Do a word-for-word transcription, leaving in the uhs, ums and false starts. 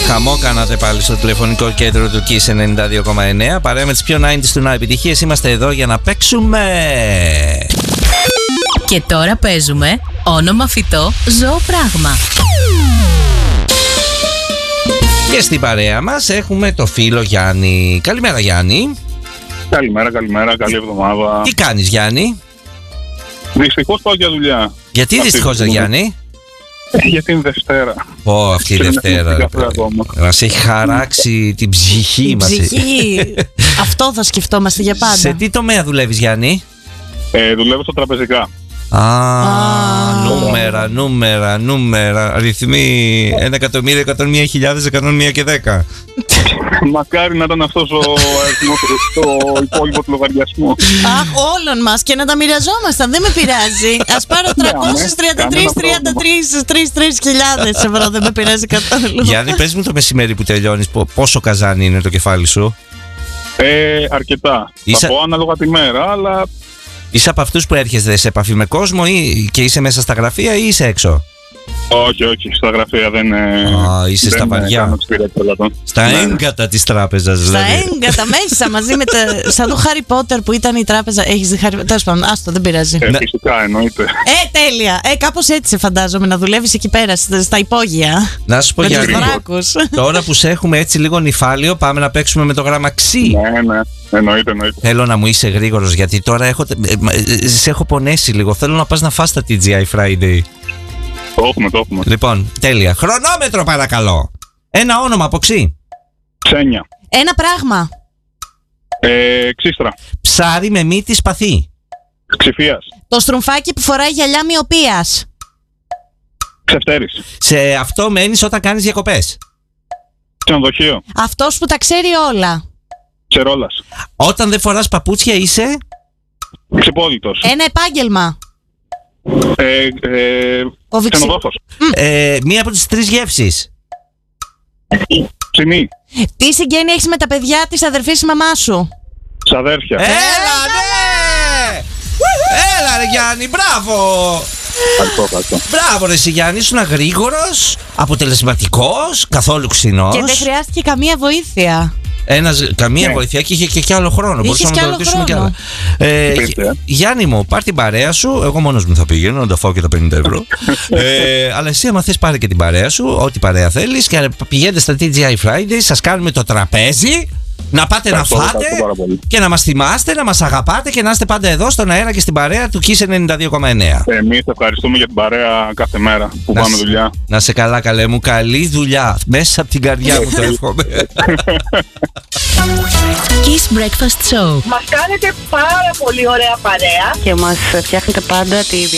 Χαμό κάνατε πάλι στο τηλεφωνικό κέντρο του Kiss ενενήντα δύο κόμμα εννέα. Παρέα με τις πιο ενενήντα του να επιτυχίες, είμαστε εδώ για να παίξουμε. Και τώρα παίζουμε όνομα φυτό, ζώο πράγμα. Και στην παρέα μας έχουμε το φίλο Γιάννη. Καλημέρα Γιάννη. Καλημέρα, καλημέρα, καλή εβδομάδα. Τι κάνεις Γιάννη? Δυστυχώς πάω για δουλειά. Γιατί δυστυχώς Γιάννη? Γιατί είναι Δευτέρα. Ω, αυτή η Δευτέρα μας έχει χαράξει την ψυχή μας. Ψυχή. Αυτό θα σκεφτόμαστε για πάντα. Σε τι τομέα δουλεύεις Γιάννη? Ε, δουλεύω στα τραπεζικά. Α, νούμερα, νούμερα, νούμερα. Αριθμοί ένα εκατομμύριο, εκατόν μία χιλιάδες, εκατόν μία και δέκα. Μακάρι να ήταν αυτός ο αριθμός στο υπόλοιπο του λογαριασμού. Αχ, όλων μας, και να τα μοιραζόμασταν, δεν με πειράζει. Ας πάρω τριακόσιες τριάντα τρεις τριάντα τρεις χιλιάδες ευρώ, δεν με πειράζει καθόλου. Γιάννη, πες μου το μεσημέρι που τελειώνεις, πόσο καζάνι είναι το κεφάλι σου? Ε, αρκετά. Είσαι... Θα πω ανάλογα τη μέρα, αλλά... Είσαι από αυτούς που έρχεσαι σε επαφή με κόσμο ή και είσαι μέσα στα γραφεία ή είσαι έξω? Όχι, όχι, στα γραφεία δεν είναι. Α, είσαι δεν στα βαριά. Στα ναι. έγκατα της τράπεζας, δηλαδή. Στα έγκατα μέσα μαζί με τα. Σαν το Χάρι Πότερ που ήταν η τράπεζα. Έχεις δει Χάρι Πότερ? Τέλος πάντων, άστο, δεν πειράζει. Ε, φυσικά, εννοείται. Ε, τέλεια. Ε, κάπως έτσι σε φαντάζομαι να δουλεύεις εκεί πέρα, στα υπόγεια. Να σου πω για τώρα που σε έχουμε έτσι λίγο νυφάλιο, πάμε να παίξουμε με το γράμμα Ξ. Ναι, ναι. Εννοείται, εννοείται. Θέλω να μου είσαι γρήγορος, γιατί τώρα έχω, σε έχω πονέσει λίγο. Θέλω να πας να φας τα τι τζι άι Friday. Το έχουμε, το έχουμε. Λοιπόν, τέλεια. Χρονόμετρο παρακαλώ. Ένα όνομα από Ξ. Ξένια. Ένα πράγμα. Ε, ξύστρα. Ψάρι με μύτη σπαθί. Ξυφίας. Το στρουμφάκι που φοράει γυαλιά μοιοπίας. Ξεφτέρης. Σε αυτό μένεις όταν κάνεις διακοπές. Ξενοδοχείο. Αυτός που τα ξέρει όλα. Ξερόλας. Όταν δεν φοράς παπούτσια είσαι ξεπόδιτος. Ένα επάγγελμα. Ε, ε, ξενοδόχος. ε, Μία από τις τρεις γεύσεις. Ψινή. Τι συγγένεια έχεις με τα παιδιά της αδερφής της μαμάς σου? Ξαδέρφια. Έλα ναι! Έλα ρε Γιάννη, μπράβο! Ευχαριστώ, ευχαριστώ. Μπράβο ρε εσύ Γιάννη, ήσουν γρήγορος, αποτελεσματικός, καθόλου ξινός. Και δεν χρειάστηκε καμία βοήθεια. Ένας, καμία ναι. βοήθεια και είχε και, και άλλο χρόνο. Μπορούσαμε να το ρωτήσουμε κι άλλα. Ε, Γιάννη μου, πάρ' την παρέα σου. Εγώ μόνος μου θα πηγαίνω να τα φάω και τα πενήντα ευρώ. ε, αλλά εσύ, άμα θες, πάρε και την παρέα σου, ό,τι παρέα θέλεις. Και πηγαίνετε στα τι τζι άι Friday, σας κάνουμε το τραπέζι. Να πάτε να φάτε και να μας θυμάστε, να μας αγαπάτε και να είστε πάντα εδώ στον αέρα και στην παρέα του Kiss ενενήντα δύο κόμμα εννέα. Εμείς ευχαριστούμε για την παρέα κάθε μέρα που να πάμε σ... δουλειά. Να σε καλά καλέ μου, καλή δουλειά. Μέσα από την καρδιά μου το εύχομαι. Kiss Breakfast Show. Μας κάνετε πάρα πολύ ωραία παρέα και μας φτιάχνετε πάντα τη